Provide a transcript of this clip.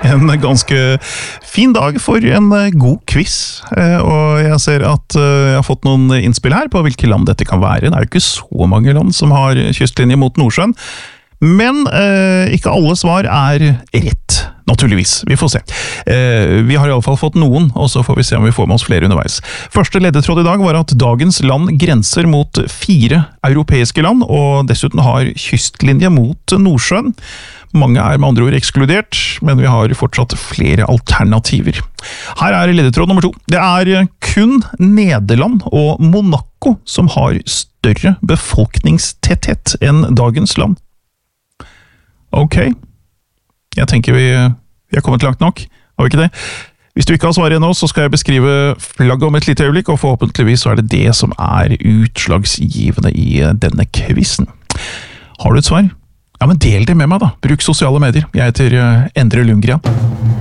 En ganske fin dag for en god quiz, og jeg ser at jeg har fått noen innspill her på hvilke land dette kan være. Det er jo ikke så mange land som har kystlinje mot Nordsjøen, men ikke alle svar er rett, naturligvis. Vi får se. Vi har i alle fall fått noen, og så får vi se om vi får med oss flere underveis. Første ledetråd i dag var at dagens land grenser mot 4 europeiske land, og dessuten har kystlinje mot Nordsjøen. Mange er med andre ord ekskludert, men vi har fortsatt flere alternativer. Her er ledetråd nummer 2. Det er kun Nederland og Monaco som har større befolkningstetthet enn dagens land. Ok, jeg tenker vi har kommet langt nok, har vi ikke det? Hvis du ikke har svaret ennå, så skal jeg beskrive flagget om et lite øyeblikk, og forhåpentligvis så er det det som er utslagsgivende i denne quizen. Har du et svar? Ja, men del det med meg da. Bruk sosiale medier. Jeg heter Endre Lundgren.